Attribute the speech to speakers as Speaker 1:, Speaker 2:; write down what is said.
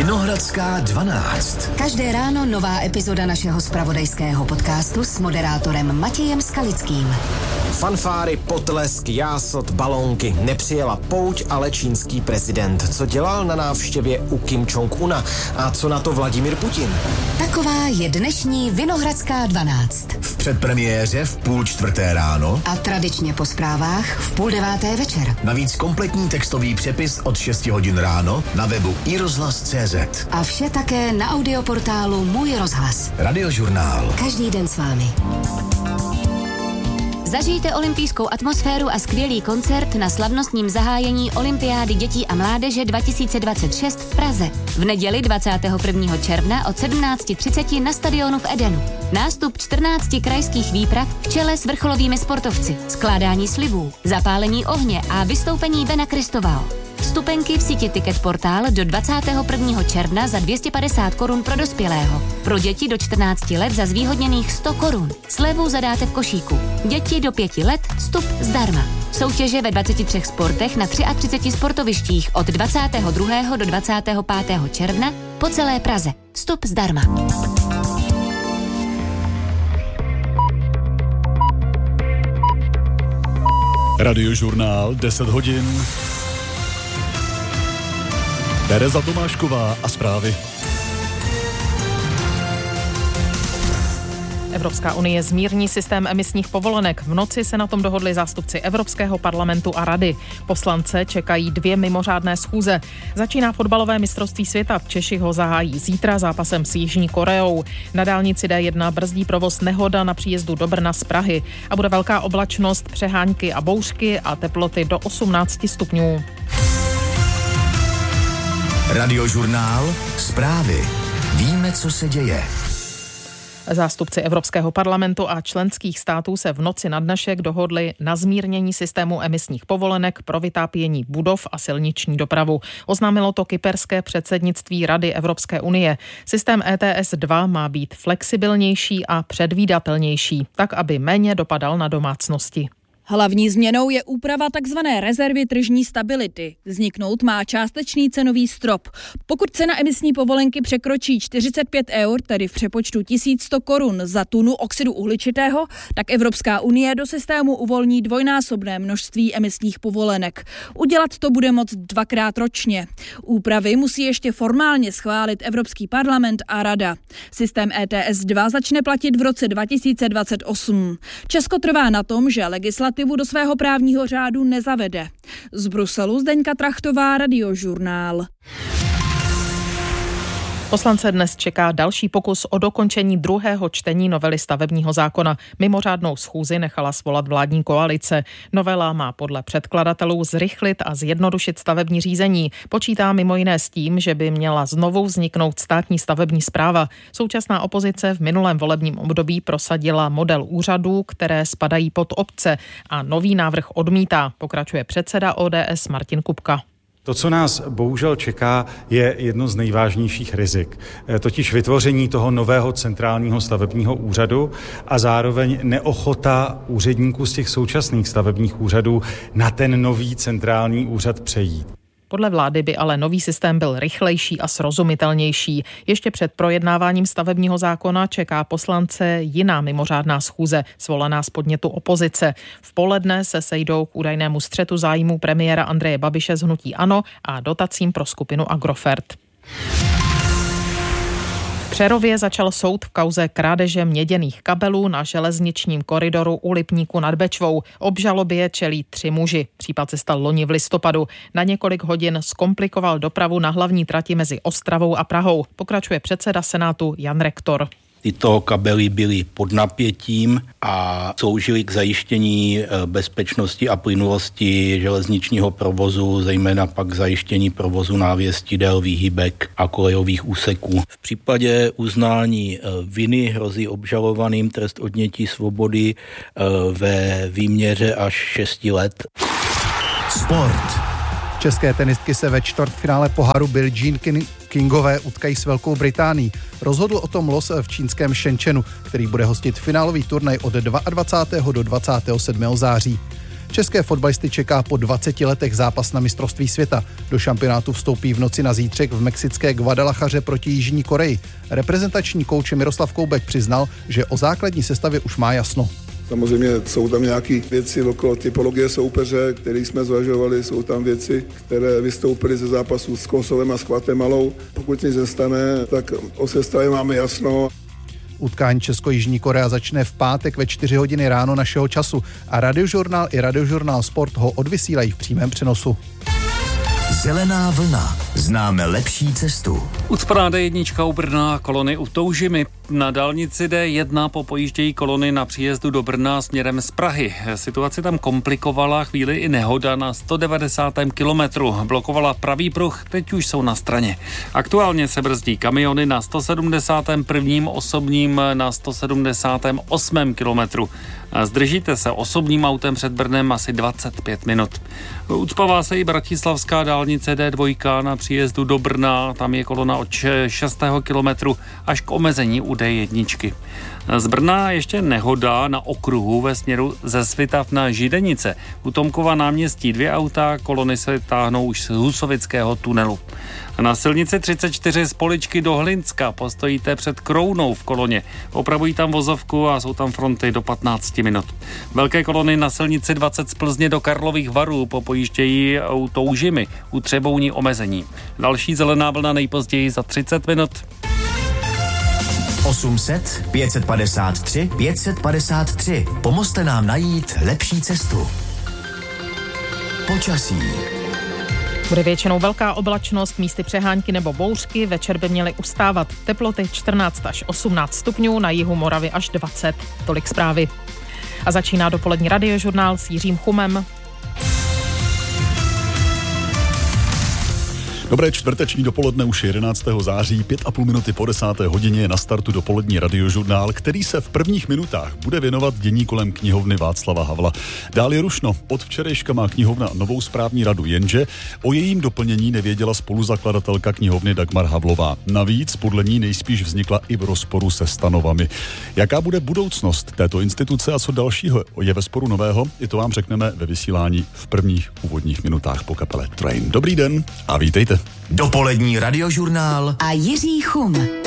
Speaker 1: Vinohradská 12.
Speaker 2: Každé ráno nová epizoda našeho zpravodajského podcastu s moderátorem Matějem Skalickým.
Speaker 3: Fanfáry, potlesk, jásot, balónky. Nepřijela pouť, ale čínský prezident. Co dělal na návštěvě u Kim Jong-una? A co na to Vladimír Putin?
Speaker 2: Taková je dnešní Vinohradská 12.
Speaker 1: V předpremiéře v 3:30 ráno.
Speaker 2: A tradičně po zprávách v 8:30 večer.
Speaker 1: Navíc kompletní textový přepis od 6 hodin ráno na webu iRozhlas.cz.
Speaker 2: A vše také na audioportálu Můj rozhlas.
Speaker 1: Radiožurnál.
Speaker 2: Každý den s vámi. Zažijte olympijskou atmosféru a skvělý koncert na slavnostním zahájení Olympiády dětí a mládeže 2026 v Praze. V neděli 21. června od 17:30 na stadionu v Edenu. Nástup 14 krajských výprav v čele s vrcholovými sportovci, skládání slibů, zapálení ohně a vystoupení Bena Kristoval. Vstupenky v síti Ticket Portal do 21. června za 250 korun pro dospělého. Pro děti do 14 let za zvýhodněných 100 korun. Slevu zadáte v košíku. Děti do 5 let vstup zdarma. Soutěže ve 23 sportech na 33 sportovištích od 22. do 25. června po celé Praze. Vstup zdarma.
Speaker 4: Radiožurnál 10 hodin. Tereza Tomášková a zprávy.
Speaker 5: Evropská unie zmírní systém emisních povolenek. V noci se na tom dohodli zástupci Evropského parlamentu a rady. Poslance čekají 2 mimořádné schůze. Začíná fotbalové mistrovství světa. Češi ho zahájí zítra zápasem s Jižní Koreou. Na dálnici D1 brzdí provoz nehoda na příjezdu do Brna z Prahy. A bude velká oblačnost, přehánky a bouřky a teploty do 18 stupňů.
Speaker 1: Radiožurnál. Zprávy. Víme, co se děje.
Speaker 5: Zástupci Evropského parlamentu a členských států se v noci na dnešek dohodli na zmírnění systému emisních povolenek pro vytápění budov a silniční dopravu. Oznámilo to kyperské předsednictví Rady Evropské unie. Systém ETS 2 má být flexibilnější a předvídatelnější, tak aby méně dopadal na domácnosti.
Speaker 6: Hlavní změnou je úprava tzv. Rezervy tržní stability. Vzniknout má částečný cenový strop. Pokud cena emisní povolenky překročí 45 eur, tedy v přepočtu 1100 korun za tunu oxidu uhličitého, tak Evropská unie do systému uvolní dvojnásobné množství emisních povolenek. Udělat to bude moct 2krát ročně. Úpravy musí ještě formálně schválit Evropský parlament a Rada. Systém ETS 2 začne platit v roce 2028. Česko trvá na tom, že legislativa do svého právního řádu nezavede. Z Bruselu Zdeňka Trachtová, Radiožurnál.
Speaker 5: Poslance dnes čeká další pokus o dokončení druhého čtení novely stavebního zákona. Mimořádnou schůzi nechala svolat vládní koalice. Novela má podle předkladatelů zrychlit a zjednodušit stavební řízení. Počítá mimo jiné s tím, že by měla znovu vzniknout státní stavební správa. Současná opozice v minulém volebním období prosadila model úřadů, které spadají pod obce a nový návrh odmítá, pokračuje předseda ODS Martin Kupka.
Speaker 7: To, co nás bohužel čeká, je jedno z nejvážnějších rizik. Totiž vytvoření toho nového centrálního stavebního úřadu a zároveň neochota úředníků z těch současných stavebních úřadů na ten nový centrální úřad přejít.
Speaker 5: Podle vlády by ale nový systém byl rychlejší a srozumitelnější. Ještě před projednáváním stavebního zákona čeká poslance jiná mimořádná schůze, svolaná z podnětu opozice. V poledne se sejdou k údajnému střetu zájmů premiéra Andreje Babiše z hnutí ANO a dotacím pro skupinu Agrofert. V Přerově začal soud v kauze krádeže měděných kabelů na železničním koridoru u Lipníku nad Bečvou. Obžalobě čelí 3 muži. Případ se stal loni v listopadu. Na několik hodin zkomplikoval dopravu na hlavní trati mezi Ostravou a Prahou. Pokračuje předseda Senátu Jan Rektor.
Speaker 8: Tyto kabely byly pod napětím a sloužily k zajištění bezpečnosti a plynulosti železničního provozu, zejména pak zajištění provozu návěstidel, výhybek a kolejových úseků. V případě uznání viny hrozí obžalovaným trest odnětí svobody ve výměře až 6 let.
Speaker 1: Sport.
Speaker 9: České tenistky se ve čtvrtfinále poháru Billie Jean Kingové utkají s Velkou Británií. Rozhodl o tom los v čínském Shenzhenu, který bude hostit finálový turnaj od 22. do 27. září. České fotbalisty čeká po 20 letech zápas na mistrovství světa. Do šampionátu vstoupí v noci na zítřek v mexické Guadalajaře proti Jižní Koreji. Reprezentační kouč Miroslav Koubek přiznal, že o základní sestavě už má jasno.
Speaker 10: Samozřejmě jsou tam nějaké věci okolo typologie soupeře, které jsme zvažovali, jsou tam věci, které vystoupily ze zápasu s Kosovem a s Guatemalou. Pokud nic nestane, tak o sestavě máme jasno.
Speaker 9: Utkání Česko-Jižní Korea začne v pátek ve 4 hodiny ráno našeho času a Radiožurnál i Radiožurnál Sport ho odvysílají v přímém přenosu.
Speaker 1: Zelená vlna. Známe lepší cestu.
Speaker 11: Ucpaná D1 u Brna, kolony u Toužimy. Na dálnici D1 popojíždějí kolony na příjezdu do Brna směrem z Prahy. Situaci tam komplikovala chvíli i nehoda na 190. kilometru. Blokovala pravý pruh, teď už jsou na straně. Aktuálně se brzdí kamiony na 171. osobním na 178. kilometru. Zdržíte se osobním autem před Brnem asi 25 minut. Ucpává se i bratislavská dálnice D2 na příjezdu do Brna. Tam je kolona od 6. kilometru až k omezení u D1. Z Brna ještě nehoda na okruhu ve směru ze Svitav na Židenice. U Tomkova náměstí 2 auta, kolony se táhnou už z Husovického tunelu. Na silnici 34 z Poličky do Hlinska postojíte před Krounou v koloně. Opravují tam vozovku a jsou tam fronty do 15 minut. Velké kolony na silnici 20 z Plzně do Karlových Varů popojíždějí u Toužimy, u Třebouní omezení. Další zelená vlna nejpozději za 30 minut.
Speaker 1: 800 553 553. Pomozte nám najít lepší cestu. Počasí.
Speaker 5: Bude většinou velká oblačnost, místy přehánky nebo bouřky, večer by měly ustávat teploty 14 až 18 stupňů, na jihu Moravy až 20. Tolik zprávy. A začíná dopolední Radiožurnál s Jiřím Chumem.
Speaker 4: Dobré čtvrteční dopoledne, už 11. září, 5,5 minuty po 10. hodině je na startu dopolední Radiožurnál, který se v prvních minutách bude věnovat dění kolem knihovny Václava Havla. Dál je rušno. Od včerejška má knihovna novou správní radu, jenže o jejím doplnění nevěděla spoluzakladatelka knihovny Dagmar Havlová. Navíc podle ní nejspíš vznikla i v rozporu se stanovami. Jaká bude budoucnost této instituce a co dalšího je ve sporu nového, i to vám řekneme ve vysílání v prvních úvodních minutách po kapele Train. Dobrý den a vítejte.
Speaker 1: Dopolední Radiožurnál
Speaker 2: a Jiří Chum.